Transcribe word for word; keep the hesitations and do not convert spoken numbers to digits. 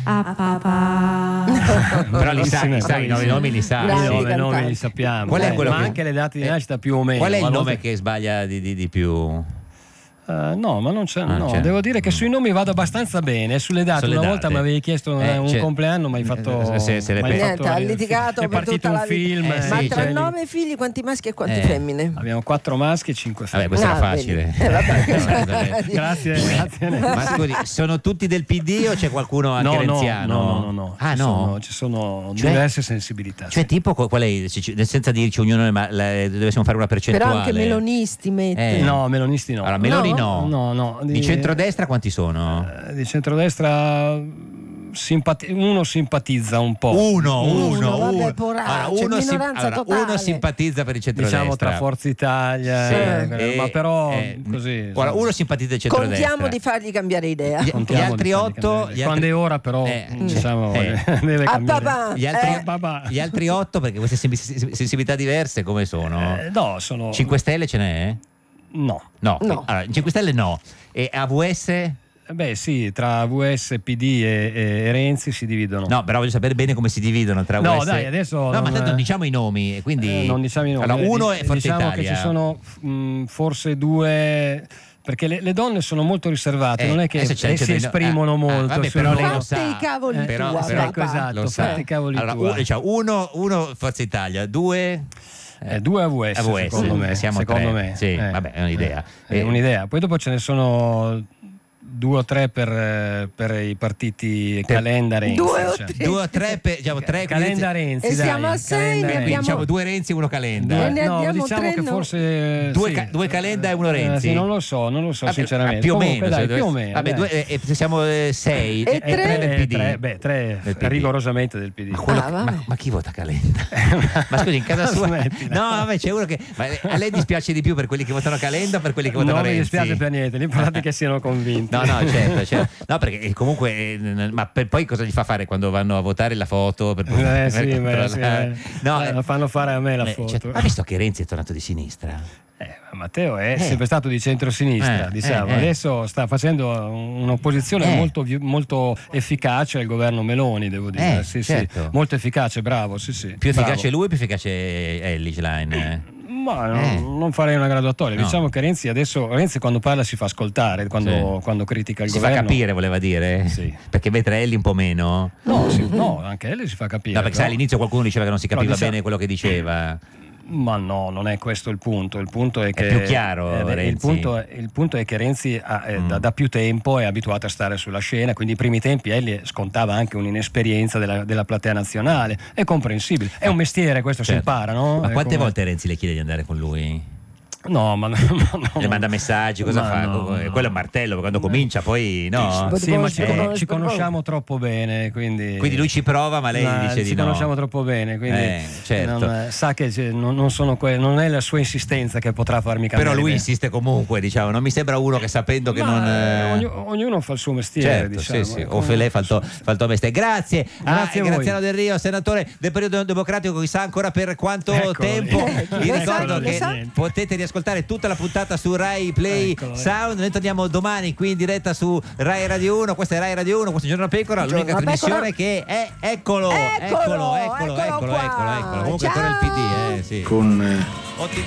a papà. Però li sa, li sa, i nomi, nomi li sa. Bravi sì. cantanti. I nomi li sappiamo. Qual è eh, quello ma che- anche le date di eh, nascita più o meno. Qual è il A nome volte- che sbaglia di, di, di più? Eh, no, ma non c'è. Ah, no, c'è. devo dire che sui nomi vado abbastanza bene. Sulle date, Sulle una date. volta mi avevi chiesto Eh, un c'è- compleanno, ma hai fatto. Eh, se- se le m'hai pe- fatto- Niente, ha litigato è per partito tutta un la vita. film. Eh, eh, sì, Ma cioè- tra cioè, nove figli quanti maschi e quanti Eh. femmine? abbiamo quattro maschi e cinque Vabbè, femmine. questo era Ah, facile. vedi. Eh, vabbè. Grazie, grazie. Ma scusi, sono tutti del P D o c'è qualcuno anche No, no, renziano? no, no, no, no. Ah, ci no? Sono, ci sono Cioè- diverse sensibilità. Cioè, sì. tipo, qual è? se ci- senza dirci ognuno, ma la- dovessimo fare una Però percentuale. anche melonisti mette. Eh. No, melonisti no. Allora, Meloni no. No, no. Di centrodestra quanti sono? eh, di centrodestra simpati- uno simpatizza un po'. Uno, uno, Uno, vabbè, uno. poraccio, Allora, uno, sim- minoranza allora, totale. uno simpatizza per il centrodestra. Diciamo tra Forza Italia, Sì, eh, eh, ma però eh, così. Guarda, insomma. uno simpatizza il centrodestra. Contiamo di fargli cambiare idea. Gli- Gli Contiamo altri di farli otto, cambiare. gli Quando altri- è ora però Eh, diciamo eh. deve A cambiare. papà. Gli altri, Eh. Papà. gli altri otto, perché queste sen- sensibilità diverse come sono? Eh, no, sono cinque Stelle ce n'è? no. No, No. Allora, cinque Stelle no. E A V S? Eh, Beh, sì, tra V S, P D e, e Renzi si dividono. No, però voglio sapere bene come si dividono tra No, U S. dai, adesso No, non- ma tanto non diciamo i nomi, e quindi Eh, non diciamo i nomi. Allora, Eh, uno di- è Forza diciamo Italia. che ci sono mh, forse due. Perché le, le donne sono molto riservate, Eh, non è che adesso c'è- eh, c'è si dei- esprimono ah, molto. vabbè, sul però lei loro- lo Fatti sa. i cavoli Eh, però, tua, però- papà. esatto, lo sa. fatti i cavoli allora, tuoi. uno, diciamo, uno, uno Forza Italia, due Eh, due A V S, A V S, secondo me. siamo secondo tre. me. Sì, Eh, vabbè, è un'idea. È Eh, un'idea. Poi dopo ce ne sono due o tre per, eh, per i partiti Calenda Renzi. Due o diciamo. tre? due o tre, pe- diciamo tre Calenda Renzi. E dai, siamo a sei, Calenda ne Renzi. quindi, abbiamo- diciamo due Renzi e uno Calenda. Due ne No, abbiamo diciamo tre, che no? forse Due sì. ca- due Calenda e uno Renzi? Eh, sì, non lo so, non lo so Vabbè, sinceramente. più o Comunque, meno, dai, se più o dovesse- meno. vabbè, dai. due, eh, eh, siamo eh, sei E e tre? tre del Eh, P D. tre, beh, tre Del P D. rigorosamente del P D. Ma, quello Ah, che- vabbè. ma, ma chi vota Calenda? Ma scusi, in casa sua. Smettila. No, vabbè, c'è uno che. Ma a lei dispiace di più per quelli che votano Calenda o per quelli che votano Non mi Renzi? dispiace per niente, l'importante è che siano convinti. No, no, certo, certo. No, perché eh, comunque, eh, n- ma per poi cosa gli fa fare quando vanno a votare la foto? Per, Eh, sì, per beh, sì, controllare? eh. No, Eh, eh, la fanno fare a me la eh, foto. cioè, ha visto che Renzi è tornato di sinistra? Eh, Matteo è Eh. sempre stato di centrosinistra, Eh, diciamo. eh, eh. Adesso sta facendo un'opposizione Eh. molto, vi- molto efficace al governo Meloni, devo dire. Eh, sì, certo. sì. Molto efficace, bravo. Sì, sì. Più efficace bravo. lui o più efficace Ellis Line? Eh? Ma no, Eh. non farei una graduatoria. No. Diciamo che Renzi adesso Renzi quando parla si fa ascoltare, quando, Sì. quando critica il Si governo. fa capire, voleva dire? Sì. Perché mentre Elli un po' meno? No, sì, no, anche lei si fa capire. No, perché però- sai, all'inizio qualcuno diceva che non si Però capiva diciamo- bene quello che diceva. Ma no, non è questo il punto. Il punto è che più chiaro, eh, il, Renzi. punto, il punto è che Renzi ha, eh, Mm. da, da più tempo è abituato a stare sulla scena, quindi i primi tempi egli scontava anche un'inesperienza della, della platea nazionale. È comprensibile. È un mestiere, questo si Certo. impara, no? Ma È quante come- volte Renzi le chiede di andare con lui? No, ma, ma no. Le manda messaggi, cosa Ma fa? no, Co- no. Quello è un martello, quando comincia poi no. Poi Sì, ma dopo ci, si conosce ci per conosciamo troppo bene, quindi... Quindi lui ci prova, ma lei Ma dice ci di no. conosciamo troppo bene, quindi Eh, certo. non- sa che c'è- non, non sono que- non è la sua insistenza che potrà farmi cambiare Però lui idea. insiste comunque, diciamo, non mi sembra uno che sapendo che Ma, non... eh, eh, ognu- ognuno fa il suo mestiere, Certo, diciamo. sì, sì. ecco. O fe- lei fa il tuo, fa il tuo mestiere. Grazie, Grazie a a voi. Graziano Del Rio, senatore del periodo democratico, chissà ancora per quanto Eccolo tempo. lì. Vi Lo ricordo sa, lo che sa. potete riascoltare tutta la puntata su Rai Play Eccolo lì. Sound. Noi torniamo domani qui in diretta su Rai Radio uno. Questa è Rai Radio uno, questo è Giorno da Pecora, Giorno l'unica da trasmissione Pecora. che è eccolo, Eccolo, eccolo, eccolo, eccolo eccolo, qua. eccolo, eccolo. Comunque ancora il P D, eh, sì. con Ottimo.